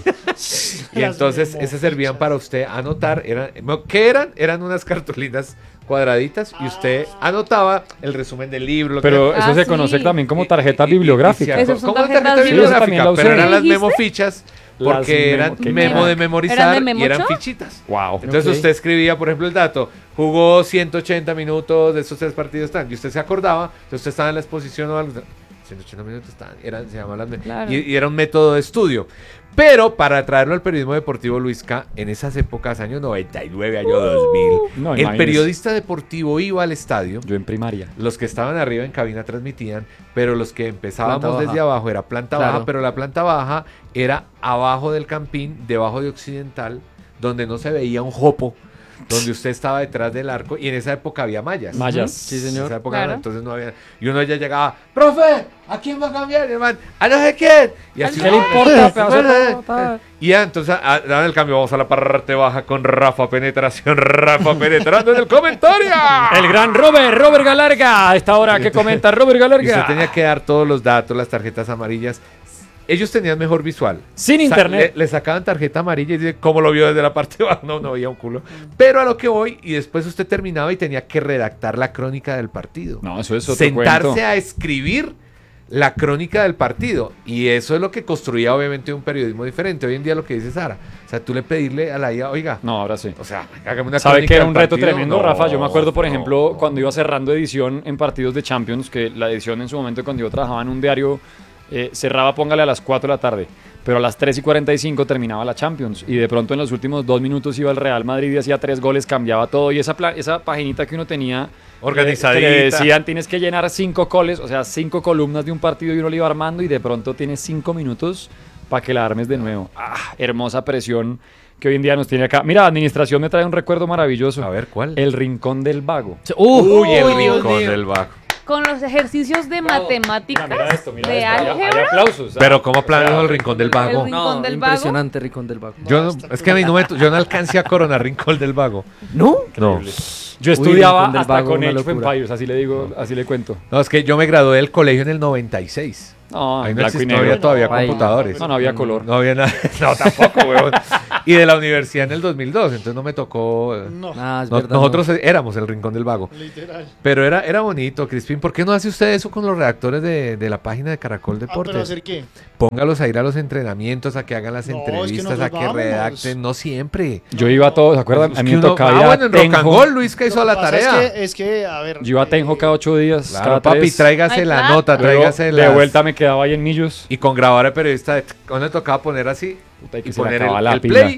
Y entonces esas servían para usted anotar, eran, ¿qué eran? Eran unas cartulinas cuadraditas y usted anotaba el resumen del libro. Lo que Pero era. eso Ah, se sí. conoce también como Y- tarjeta y- y- y- y bibliográfica. se Esas son ¿Cómo es tarjetas tarjeta bibliográficas. Sí, esa también bibliográfica? la Pero usé. eran las ¿Dijiste? memofichas Las porque memo- eran ¿qué memo crack? de ¿Eran memorizar de y eran memocho? fichitas. Wow. Entonces Ok. usted escribía, por ejemplo, el dato, jugó ciento ochenta minutos de esos tres partidos, tan, y usted se acordaba, entonces usted estaba en la exposición o algo, ciento ochenta minutos, tan, eran, se llamaban las me- Claro. y, y era un método de estudio. Pero para traerlo al periodismo deportivo, Luisca, en esas épocas, año noventa y nueve, año dos mil, No, el imagínese. periodista deportivo iba al estadio, Yo en primaria. los que estaban arriba en cabina transmitían, pero los que empezábamos Planta baja. desde abajo era planta Claro. baja, pero la planta baja era abajo del campín, debajo de Occidental, donde no se veía un jopo, donde usted estaba detrás del arco, y en esa época había mallas. Mallas. Sí, En señor. esa época Claro. no, entonces no había. Y uno ya llegaba, profe, ¿a quién va a cambiar? Y el man, a no sé quién. Y así ¿Qué le uno- importa, pedazo de Bueno, puta? Y ya, entonces ah, daban el cambio, vamos a la parte baja con Rafa Penetración, Rafa penetrando en el comentario. El gran Robert, Robert Galarga. A esta hora que comenta Robert Y usted Galarga. tenía que dar todos los datos, las tarjetas amarillas. Ellos tenían mejor visual. Sin Sa- internet. Le, le sacaban tarjeta amarilla y dice, ¿cómo lo vio desde la parte de abajo? No, no veía un culo. Pero a lo que voy, y después usted terminaba y tenía que redactar la crónica del partido. No, eso es otro Sentarse cuento. a escribir la crónica del partido. Y eso es lo que construía obviamente un periodismo diferente. Hoy en día lo que dice Sara. O sea, tú le pedirle a la I A, oiga, No, ahora sí. o sea, hágame una ¿Sabe crónica que era del un reto partido? tremendo, No, Rafa? Yo me acuerdo, por no. ejemplo, cuando iba cerrando edición en partidos de Champions, que la edición en su momento, cuando yo trabajaba en un diario, eh, cerraba, póngale, a las cuatro de la tarde. Pero a las tres y cuarenta y cinco terminaba la Champions. Y de pronto en los últimos dos minutos iba el Real Madrid y hacía tres goles, cambiaba todo. Y esa, pla- esa paginita que uno tenía... Organizadita. Que le decían, tienes que llenar cinco coles, o sea, cinco columnas de un partido y uno lo iba armando y de pronto tienes cinco minutos para que la armes de nuevo. Ah, hermosa presión que hoy en día nos tiene acá. Mira, administración me trae un recuerdo maravilloso. A ver, ¿cuál? El Rincón del Vago. Uh, Uy, el uy, Dios rincón mío. del bajo. Con los ejercicios de matemáticas, Mira, mira esto, mira de esto. Hay- hay álgebra. aplausos. Pero ¿cómo planeó el rincón del vago? El rincón No, del vago. impresionante, Rincón del Vago. Yo no- es que a mí no me, yo no alcancé a coronar rincón del vago. ¿No? No. Yo Uy, estudiaba Rincón del hasta Vago, con una Age of locura. Empires, así le digo, así le cuento. No, es que yo me gradué del colegio en el noventa y seis. No, Ahí no, blanco y exist- no negro. había todavía Ay, computadores. No, no había color. No había nada. No, tampoco, weón. Y de la universidad en el dos mil dos, entonces no me tocó. eh, No, Ah, es no- verdad, nosotros éramos el rincón del vago. literal. Pero era, era bonito, Crispín. ¿Por qué no hace usted eso con los redactores de, de la página de Caracol Ah, pero Deportes? ¿hacer qué? Póngalos a ir a los entrenamientos, a que hagan las No, es que entrevistas, a nosotros que vamos. redacten. No siempre. Yo iba a todos, ¿se acuerdan? Es A mí que me uno- tocaba ah, ir a bueno, en Rock and Tenjo. Roll, Luis que hizo Lo la que pasa tarea. Es que, es que, a ver. Yo iba a Tenjo eh, cada ocho días, Claro, cada papi, tres. tráigase Ay, la plata. nota, Luego, tráigase de las- vuelta me quedaba ahí en Millos. Y con grabar de periodista, uno le tocaba poner así Puta, y que y se le poner el, acababa la el pila. play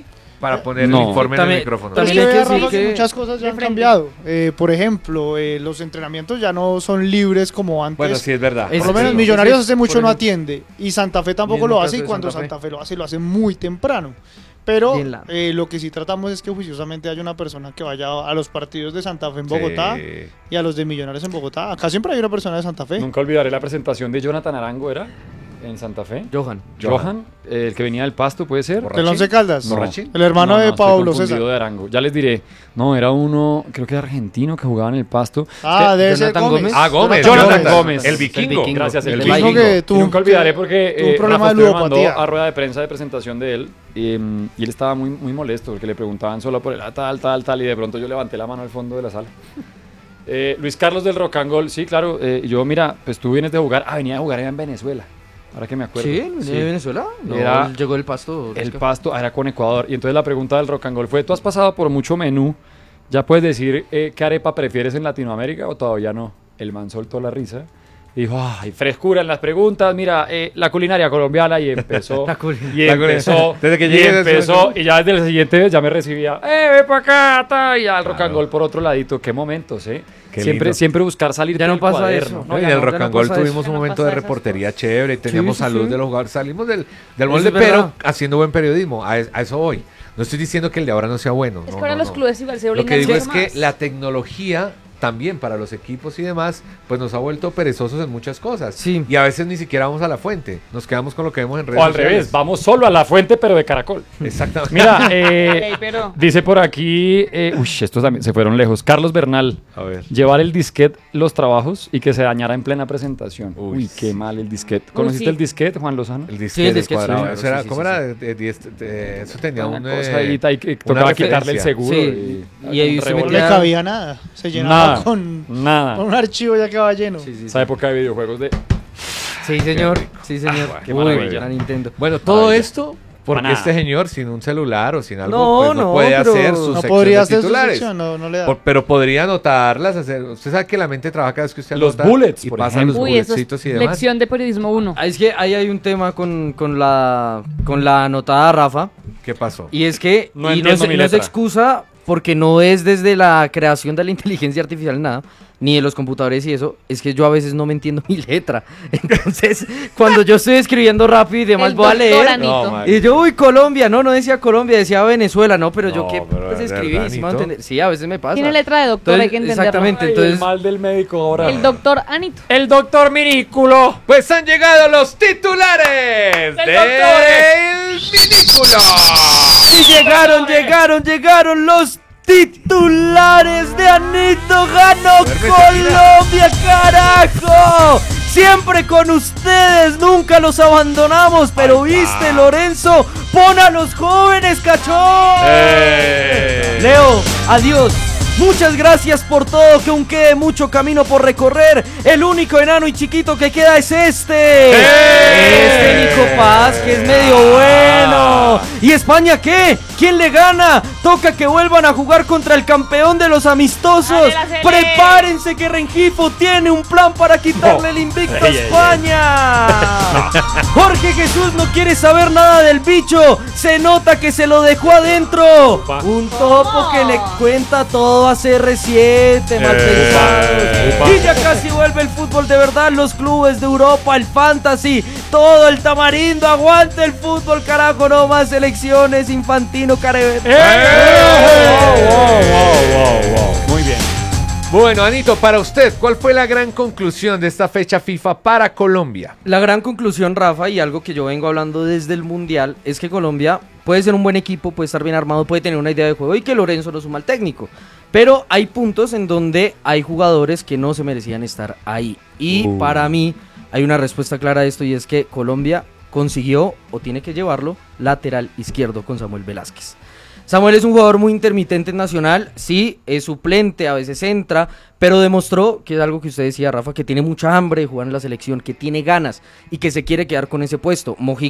para poner No. el informe También- en el micrófono. también Es que hay que vea, decir Rafa, que que- muchas cosas ya de han frente. cambiado. Eh, por ejemplo, eh, los entrenamientos ya no son libres como antes. Bueno, sí, es verdad. Es- Por lo menos sí, Millonarios sí, hace mucho por no ejemplo. atiende y Santa Fe Y tampoco en lo el hace y caso de cuando Santa Fe. Santa Fe lo hace, lo hace muy temprano. Pero Bien la- eh, lo que sí tratamos es que juiciosamente haya una persona que vaya a los partidos de Santa Fe en Sí. Bogotá y a los de Millonarios en Bogotá. Acá siempre hay una persona de Santa Fe. Nunca olvidaré la presentación de Jonathan Arango, ¿era? En Santa Fe. Johan. Johan, eh, el que venía del Pasto, ¿puede ser? Borrachín. Del Once Caldas. No. ¿Borrachín? El hermano No, no, de estoy Pablo confundido César. de Arango. Ya les diré. No, era uno, creo que era argentino que jugaba en el Pasto. Ah, Es que- debe ser Jonathan Gómez. Gómez. Ah, Gómez. Jonathan Jonathan Gómez. El vikingo. vikingo. Gracias, el El vikingo. vikingo. que Y tuvo nunca un- olvidaré porque tuvo un eh, problema Rafa de usted me mandó ludopatía. a rueda de prensa de presentación de él y, mm, y él estaba muy, muy molesto porque le preguntaban solo por el ah, tal, tal, tal y de pronto yo levanté la mano al fondo de la sala. Eh, Luis Carlos del Rock and Roll, sí, claro. eh, yo, mira, pues tú vienes de jugar. Ah, venía de jugar allá en Venezuela. Ahora que me acuerdo. Sí, ¿venía de Venezuela? No, Era- él llegó del Pasto. El Pasto ah, era con Ecuador. Y entonces la pregunta del Rock and Roll fue: ¿tú has pasado por mucho menú? ¿Ya puedes decir eh, qué arepa prefieres en Latinoamérica o todavía no? El man soltó la risa. Y dijo, ay, frescura en las preguntas. Mira, eh, la culinaria colombiana. Y empezó. La cul- y La culinaria. empezó. Desde que y llegué, empezó. desde- Y ya desde el siguiente vez ya me recibía. ¡Eh, ve para acá! Ta", y ya el Rock and Roll por otro ladito. Qué momentos, ¿eh? Qué Siempre, lindo. siempre buscar salir Ya no del pasa cuaderno. eso. No, y ya en el no- Rock ya no and Roll pasa tuvimos eso. un Ya no momento pasa de esas reportería chévere y teníamos sí, salud sí. de los jugadores. Salimos del, del Eso molde, es pero verdad. haciendo buen periodismo. A, es- a eso voy. No estoy diciendo que el de ahora no sea bueno. Es no, que ahora no, los no. clubes igual se Lo brindan que digo mucho es que más. la tecnología también para los equipos y demás, pues nos ha vuelto perezosos en muchas cosas. Sí. Y a veces ni siquiera vamos a la fuente. Nos quedamos con lo que vemos en redes O al sociales. revés, vamos solo a la fuente, pero de caracol. Exactamente. Mira, eh, Ok, pero- dice por aquí, eh, uy, estos también se fueron lejos. Carlos Bernal, A ver. llevar el disquete los trabajos y que se dañara en plena presentación. Uy, Uy, qué sí. mal el disquete. ¿Conociste sí. el disquete, Juan Lozano? El Sí, disquete el disquete, cuadrado. sí, Eso sí, era- sí, ¿Cómo sí, era? sí. De- de- de- de- eso tenía Una un, cosa eh, ahí, ahí que una tocaba quitarle el referencia. seguro. Sí. Y, Y ahí un usted revolver. No le metía- cabía nada. Se llenaba Nada, con, nada. con un archivo ya quedaba lleno. Sí, sí, sí. Esa época de videojuegos de... Sí, señor. Sí, señor. qué Uy, maravilla. la Nintendo. Bueno, todo Maravilla. esto porque Para este nada. señor sin un celular o sin algo No, pues, no, no, puede pero hacer sus No secciones podría hacer su titulares. sección, no, no le da. Por- pero podría anotarlas, hacer. Usted sabe que la mente trabaja cada vez que usted Los anota bullets, y por pasa ejemplo. los Uy, eso bulletcitos y es demás. lección de periodismo uno. Ah, es que ahí hay un tema con, con la con la anotada Rafa. ¿Qué pasó? Y es que No y no, entiendo es, mi no es letra. excusa porque no es desde la creación de la inteligencia artificial nada, ni de los computadores y eso, es que yo a veces no me entiendo mi letra. Entonces, cuando yo estoy escribiendo rápido y demás El voy a doctor leer. Anito. No, man. Y yo, uy, Colombia, no, no decía Colombia, decía Venezuela, no, pero yo No, qué pero pues de escribí, verdad, ¿sí me va a Anito. entender? Sí, a veces me pasa. Tiene letra de doctor, hay que Entonces, entenderlo. exactamente. Ay, entonces- el mal del médico ahora. El doctor Anito. El doctor Minículo. Pues han llegado los titulares Del del Minículo. Llegaron, llegaron, llegaron los titulares de Anito Ganó Duérmete, Colombia, carajo. Siempre con ustedes, nunca los abandonamos, pero viste, Lorenzo, pon a los jóvenes, cachón. ¡Eh! Leo, adiós. Muchas gracias por todo, que aún quede mucho camino por recorrer. El único enano y chiquito que queda es este. Este Nico Paz, que es medio bueno. ¿Y España qué? ¿Quién le gana? Toca que vuelvan a jugar contra el campeón de los amistosos. Dale, la Sele. Prepárense que Rengifo tiene un plan para quitarle el invicto a Ey, ey, ey. España. Jorge Jesús no quiere saber nada del bicho. Se nota que se lo dejó adentro. Upa. Un topo que le cuenta todo a C R siete, mal Eh, pensados. upa. Y ya casi vuelve el fútbol de verdad, los clubes de Europa, el fantasy, todo el tamarindo. Aguante el fútbol, carajo, no más selecciones, Infantino, Care. ¡Eh! Wow, wow, wow, wow. Muy bien. Bueno, Anito, para usted, ¿cuál fue la gran conclusión de esta fecha FIFA para Colombia? La gran conclusión, Rafa, y algo que yo vengo hablando desde el Mundial, es que Colombia puede ser un buen equipo, puede estar bien armado, puede tener una idea de juego y que Lorenzo no es un mal técnico. Pero hay puntos en donde hay jugadores que no se merecían estar ahí. Y Uh. para mí hay una respuesta clara a esto y es que Colombia consiguió, o tiene que llevarlo, lateral izquierdo con Samuel Velázquez. Samuel es un jugador muy intermitente en Nacional, sí, es suplente, a veces entra, pero demostró, que es algo que usted decía, Rafa, que tiene mucha hambre de jugar en la selección, que tiene ganas y que se quiere quedar con ese puesto. Mojica